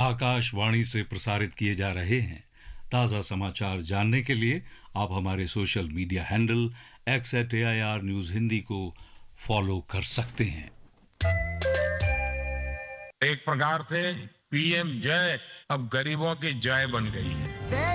आकाशवाणी से प्रसारित किए जा रहे हैं। ताज़ा समाचार जानने के लिए आप हमारे social media handle @AIR news Hindi को फॉलो कर सकते हैं। एक प्रकार से पीएम जय अब गरीबों की जय बन गई है।